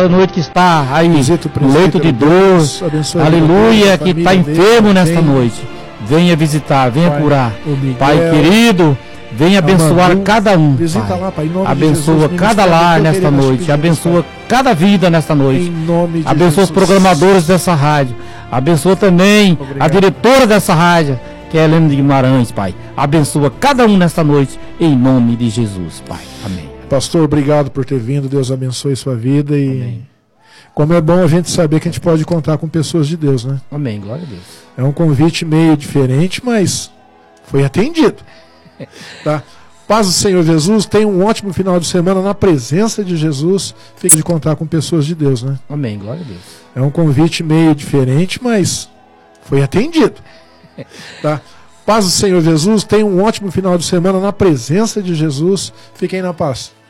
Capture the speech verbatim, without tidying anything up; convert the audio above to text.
cada noite que está aí Visita o no leito de dor, abençoe aleluia, a que está família enfermo dele, nesta vem. noite. Venha visitar, venha Pai, curar. o Miguel, Pai querido, venha abençoar Manu, cada um. visita Pai. lá, Pai, em nome de Abençoa Jesus, cada ministra lar o teu nesta querer, nós noite. pedimos, Abençoa Pai. cada vida nesta noite. Em nome de Abençoa os Jesus. programadores dessa rádio. Abençoa também Obrigado. a diretora dessa rádio, que é a Helena de Guimarães, Pai. Abençoa cada um nesta noite, em nome de Jesus, Pai. Amém. Pastor, obrigado por ter vindo. Deus abençoe sua vida. E Amém. como é bom a gente saber que a gente pode contar com pessoas de Deus, né? Amém, glória a Deus. É um convite meio diferente, mas foi atendido. Tá? Paz do Senhor Jesus. Tenha um ótimo final de semana na presença de Jesus. Fique de contar com pessoas de Deus, né? Amém, glória a Deus. É um convite meio diferente, mas foi atendido. Tá? Paz do Senhor Jesus. Tenha um ótimo final de semana na presença de Jesus. Fiquem na paz.